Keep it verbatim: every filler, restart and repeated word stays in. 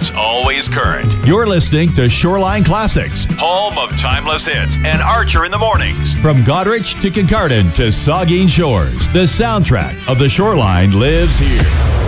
tunes, always current. You're listening to Shoreline Classics, Home of timeless hits and Archer in the Mornings. From Goderich to Kincardine to Saugeen Shores, the soundtrack of the Shoreline lives here.